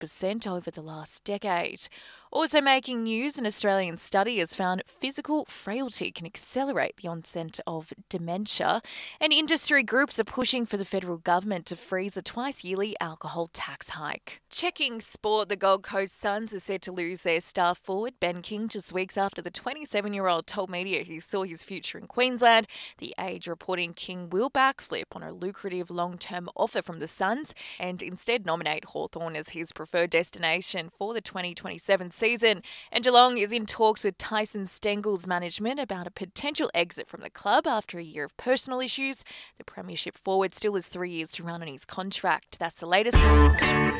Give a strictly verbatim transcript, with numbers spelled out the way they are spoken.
percent over the last decade. Also making news, an Australian study has found physical frailty can accelerate the onset of dementia, and industry groups are pushing for the federal government to freeze a twice-yearly alcohol tax hike. Checking sport, the Gold Coast Suns are set to lose their star forward Ben King just weeks after the twenty-seven-year-old told media he saw his future in Queensland. The Age reporting King will backflip on a lucrative long-term offer from the Suns and instead nominate Hawthorn as his preferred destination for the twenty twenty-seven season. And Geelong is in talks with Tyson Stengel's management about a potential exit from the club after a year of personal issues. The premiership forward still has three years to run on his contract. That's the latest from Sasha.